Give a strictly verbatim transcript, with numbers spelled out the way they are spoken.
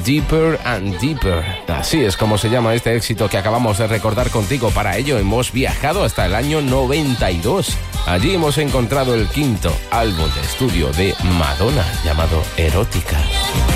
Deeper and Deeper. Así es como se llama este éxito que acabamos de recordar contigo. Para ello hemos viajado hasta el año noventa y dos. Allí hemos encontrado el quinto álbum de estudio de Madonna llamado Erótica.